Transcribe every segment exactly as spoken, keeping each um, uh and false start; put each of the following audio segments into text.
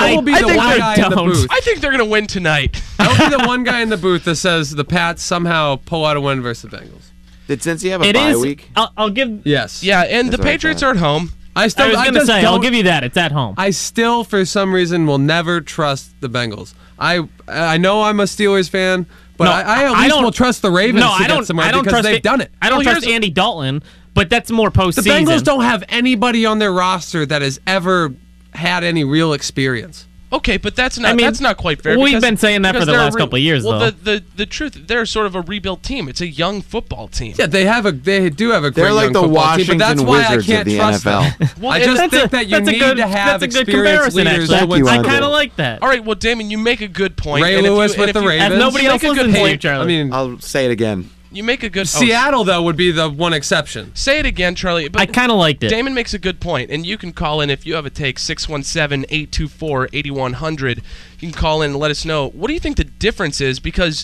I will be I the think one I guy in the don't. booth. I think they're going to win tonight. I'll be the one guy in the booth that says the Pats somehow pull out a win versus the Bengals. Did Cincy have a It bye is. week? I'll, I'll give. Yes. Yeah, and That's the what I Patriots thought. are at home. I still. I was going to just say, I'll don't- give you that. It's at home. I still, for some reason, will never trust the Bengals. I I know I'm a Steelers fan, but No, I, I at I least don't- will trust the Ravens no, to I don't. get somewhere I don't because trust they've it- done it. I don't Well, trust here's- Andy Dalton, but that's more The postseason. Bengals don't have anybody on their roster that has ever had any real experience. Okay, but that's not I mean, that's not quite fair. we've because- been saying that for because the they're a last couple of years, well, though. the, the the truth, they're sort of a rebuilt team. It's a young football team. Yeah, they have a they do have a great They're like young the football team, but Washington that's why I Wizards can't of the trust N F L. them. Well, I and just That's think a- that you that's a need good- to have that's a good experienced comparison, leaders actually. to win you, I Andre. kind of like that. All right, well, Damon, you make a good point. Ray and if you- Lewis and with if the you- Ravens. If nobody you else make a listens good to you, point. Charlie. I mean, I'll say it again. You make a good. Oh, Seattle though would be the one exception. say it again, Charlie. But I kind of liked it. Damon makes a good point, and you can call in if you have a take, six one seven, eight two four, eight one zero zero. You can call in and let us know. What do you think the difference is? Because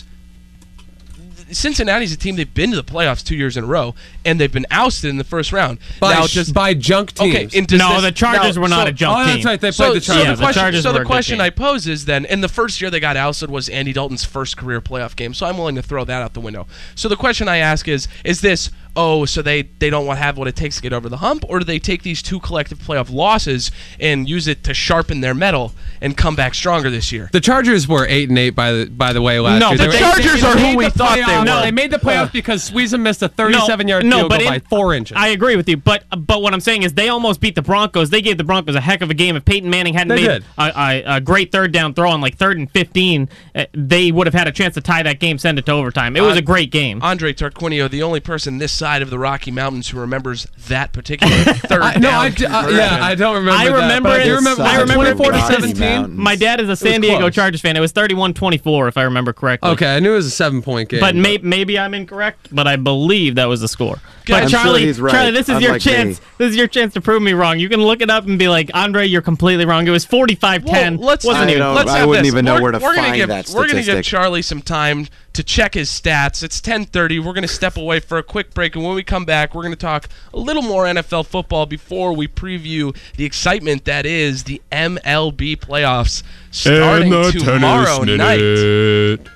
Cincinnati's a team, they've been to the playoffs two years in a row, and they've been ousted in the first round. By, now, sh- just by junk teams. Okay, and does No, this- the Chargers now, were not so- a junk oh, team. that's right. They So, played the so Chargers. Yeah, the the question, Chargers so were the a good question team. I pose is then, in the first year they got ousted was Andy Dalton's first career playoff game, so I'm willing to throw that out the window. So the question I ask is, is this, oh, so they, they don't want to have what it takes to get over the hump, or do they take these two collective playoff losses and use it to sharpen their metal and come back stronger this year? The Chargers were eight and eight by the by the way last No, year. the They were- Chargers they are who made we the thought they playoffs. were. No, they made the playoffs because Sweezum missed a thirty-seven yard no, field but goal it- by four inches. I agree with you, but but what I'm saying is they almost beat the Broncos. They gave the Broncos a heck of a game. If Peyton Manning hadn't They made did. a, a, a great third down throw on like third and fifteen, uh, they would have had a chance to tie that game, send it to overtime. It was Uh, a great game. Andre Tarquinio, the only person this side of the Rocky Mountains who remembers that particular third I, down. no, I, d- uh, conversion. yeah, I don't remember. I that, remember but I it. do remember. I remember it twenty-four to because- seventeen. My dad is a San Diego close. Chargers fan. It was thirty-one twenty-four, if I remember correctly. Okay, I knew it was a seven-point game. But may, maybe I'm incorrect, but I believe that was the score. But I'm sure Charlie, he's right, Charlie, this is your unlike chance. me. This is your chance to prove me wrong. You can look it up and be like, Andre, you're completely wrong. It was forty-five ten. Well, let's Wasn't I even. don't- let's I have wouldn't this. even know We're- where to we're gonna find give, that We're going to give statistic. Charlie some time to check his stats. It's ten thirty. We're going to step away for a quick break, and when we come back, we're going to talk a little more N F L football before we preview the excitement that is the M L B playoffs starting tomorrow night.